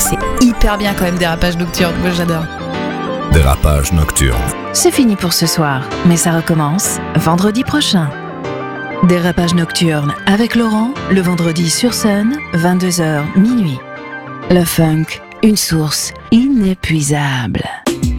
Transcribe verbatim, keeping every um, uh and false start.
c'est hyper bien quand même, Dérapage Nocturne, moi j'adore. Dérapage Nocturne. C'est fini pour ce soir, mais ça recommence vendredi prochain. Dérapage Nocturne avec Laurent, le vendredi sur Sun, vingt-deux heures minuit. Le funk, une source inépuisable.